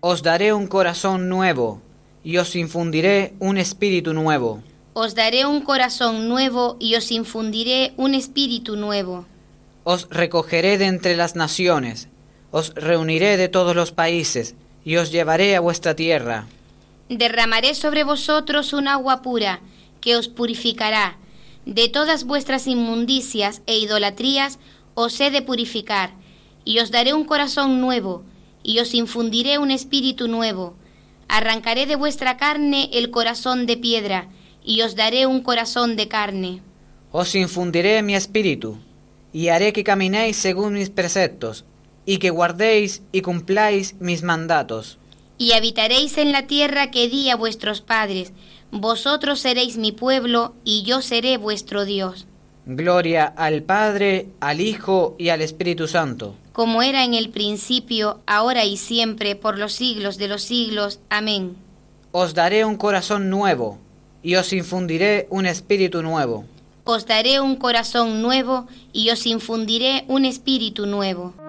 Os daré un corazón nuevo, y os infundiré un espíritu nuevo. Os daré un corazón nuevo y os infundiré un espíritu nuevo. Os recogeré de entre las naciones, os reuniré de todos los países, y os llevaré a vuestra tierra. Derramaré sobre vosotros un agua pura, que os purificará. De todas vuestras inmundicias e idolatrías os he de purificar, y os daré un corazón nuevo, y os infundiré un espíritu nuevo. Arrancaré de vuestra carne el corazón de piedra, y os daré un corazón de carne. Os infundiré mi espíritu, y haré que caminéis según mis preceptos, y que guardéis y cumpláis mis mandatos. Y habitaréis en la tierra que di a vuestros padres. Vosotros seréis mi pueblo, y yo seré vuestro Dios. Gloria al Padre, al Hijo y al Espíritu Santo. Como era en el principio, ahora y siempre, por los siglos de los siglos. Amén. Os daré un corazón nuevo, y os infundiré un espíritu nuevo. Os daré un corazón nuevo, y os infundiré un espíritu nuevo.